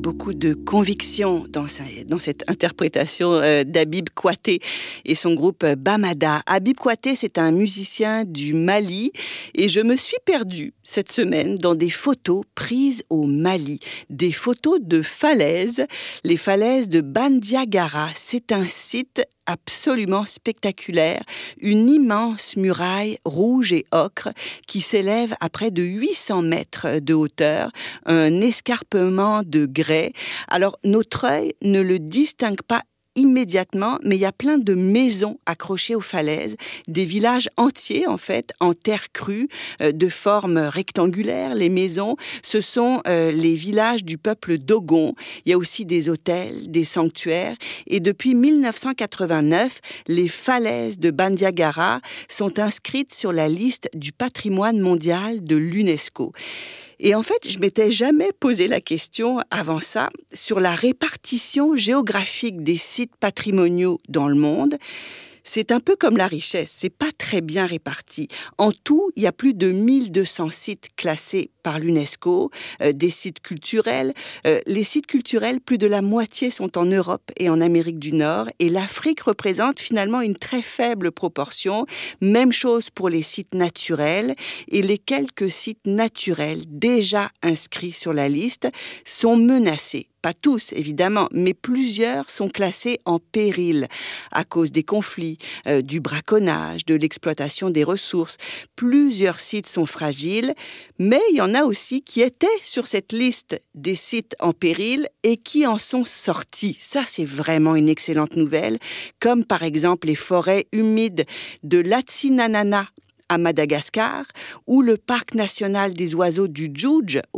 beaucoup de conviction dans cette interprétation d'Habib Kouyaté et son groupe Bamada. Habib Kouyaté, c'est un musicien du Mali et je me suis perdue cette semaine dans des photos prises au Mali. Des photos de falaises, les falaises de Bandiagara. C'est un site absolument spectaculaire, une immense muraille rouge et ocre qui s'élève à près de 800 mètres de hauteur, un escarpement de grès. Alors notre œil ne le distingue pas immédiatement, mais il y a plein de maisons accrochées aux falaises, des villages entiers en fait, en terre crue, de forme rectangulaire. Les maisons, ce sont les villages du peuple Dogon. Il y a aussi des hôtels, des sanctuaires. Et depuis 1989, les falaises de Bandiagara sont inscrites sur la liste du patrimoine mondial de l'UNESCO. Et en fait, je m'étais jamais posé la question avant ça sur la répartition géographique des sites patrimoniaux dans le monde. C'est un peu comme la richesse, c'est pas très bien réparti. En tout, il y a plus de 1200 sites classés par l'UNESCO, des sites culturels. Les sites culturels, plus de la moitié sont en Europe et en Amérique du Nord, et l'Afrique représente finalement une très faible proportion. Même chose pour les sites naturels, et les quelques sites naturels déjà inscrits sur la liste sont menacés. Pas tous, évidemment, mais plusieurs sont classés en péril à cause des conflits, du braconnage, de l'exploitation des ressources. Plusieurs sites sont fragiles, mais il y en a aussi qui étaient sur cette liste des sites en péril et qui en sont sortis. Ça, c'est vraiment une excellente nouvelle, comme par exemple les forêts humides de Latsinanana à Madagascar ou le parc national des oiseaux du Djoudj